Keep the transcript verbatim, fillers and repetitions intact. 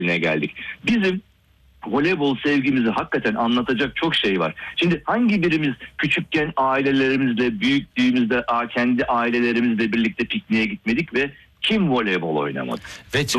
haline geldik. Bizim voleybol sevgimizi hakikaten anlatacak çok şey var. Şimdi hangi birimiz küçükken ailelerimizle, büyüktüğümüzde kendi ailelerimizle birlikte pikniğe gitmedik ve kim voleybol oynamadı? Ve